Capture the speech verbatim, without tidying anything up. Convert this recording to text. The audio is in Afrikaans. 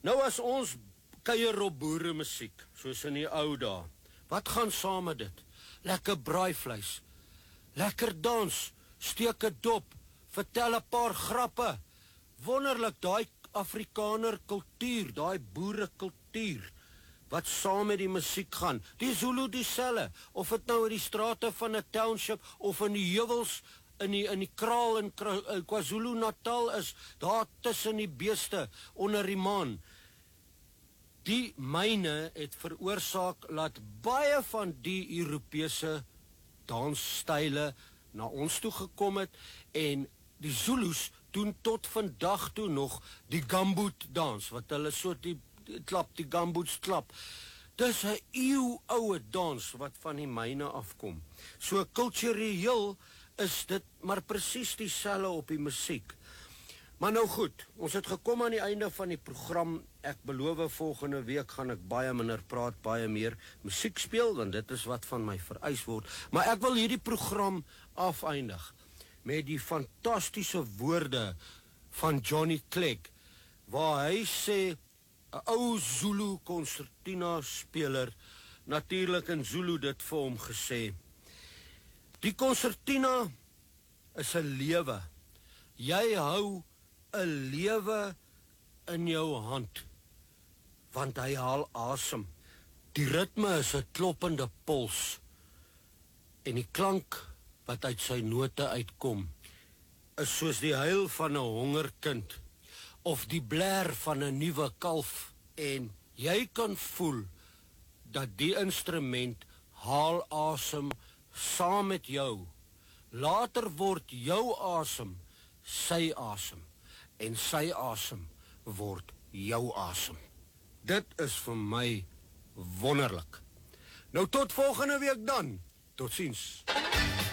Nou as ons kuier op boere musiek, soos in die ou dae, wat gaan saam met dit? Lekker braaivleis, lekker dans, steek 'n dop, vertel 'n paar grappe. Wonderlik, daai Afrikaner kultuur, daai boere kultuur, wat saam met die musiek gaan. Die Zulu dieselfde, of het nou in die strate van 'n township, of in die heuwels, in die, in die kraal in KwaZulu-Natal is, daar tussen die beeste, onder die maan. Die myne het veroorsaak laat baie van die Europese dansstyle na ons toe gekom het, en die Zulus doen tot vandag toe nog die gumboot dans, wat hulle so die, die klap, die gumboots klap. Dis 'n eeuoude dans wat van die myne afkom. So kultureel is dit maar presies dieselfde op die musiek. Maar nou goed, ons het gekom aan die einde van die program. Ek beloof volgende week gaan ek baie minder praat, baie meer musiek speel, want dit is wat van my vereis word. Maar ek wil hierdie program afeindig met die fantastiese woorde van Johnny Clegg, waar hy sê, 'n ou Zulu concertina speler, natuurlik in Zulu dit vir hom gesê, die concertina is 'n lewe. Jy hou 'n lewe in jou hand, want hy haal asem. Die ritme is 'n kloppende pols, en die klank wat uit sy note uitkom, is soos die huil van 'n hongerkind, of die blaar van 'n nuwe kalf, en jy kan voel dat die instrument haal asem saam met jou. Later word jou asem sy asem, en sy asem word jou asem. Dit is vir my wonderlik. Nou tot volgende week dan. Totsiens.